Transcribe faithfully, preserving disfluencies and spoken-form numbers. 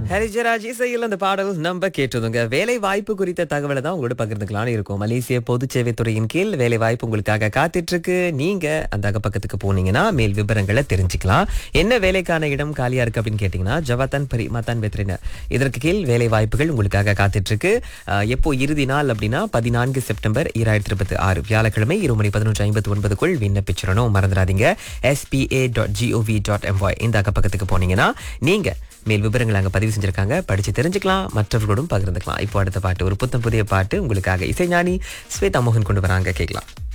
ஹரிஜராஜ் இசையில் அந்த பாடல் நம்ம கேட்டதுங்க. வேலை வாய்ப்பு குறித்த தகவலை தான் உங்களோட பகிர்ந்துக்கலாம்னு இருக்கும். மலேசிய பொது சேவைத்துறையின் கீழ் வேலை வாய்ப்பு உங்களுக்காக காத்துட்டு இருக்கு. நீங்க அந்த பக்கத்துக்கு போனீங்கன்னா மேல் விவரங்களை தெரிஞ்சுக்கலாம். என்ன வேலைக்கான இடம் காலியா இருக்கு அப்படின்னு கேட்டீங்கன்னா ஜவாத்தான் பரிமாத்தான் வெத்ரினர் இதற்கு கீழ் வேலை வாய்ப்புகள் உங்களுக்காக காத்துட்டு இருக்கு. அஹ், எப்போ இறுதி நாள் அப்படின்னா பதினான்கு செப்டம்பர் இரண்டாயிரத்தி இருபத்தி ஆறு வியாழக்கிழமை இரு மணி பதினொன்று ஐம்பத்தி ஒன்பதுக்குள் விண்ணப்பிச்சிடணும். மறந்துடாதீங்க. SPA dot gov dot MY இந்த பக்கத்துக்கு போனீங்கன்னா நீங்க மேல் விவரங்கள் அங்க பதிவு செஞ்சிருக்காங்க. படிச்சு தெரிஞ்சுக்கலாம், மற்றவர்களோடும் பகிர்ந்துக்கலாம். இப்போ அடுத்த பாட்டு, ஒரு புத்தம் புதிய பாட்டு உங்களுக்காக இசைஞானி ஸ்வேதா மோகன் கொண்டு வராங்க, கேட்கலாம்.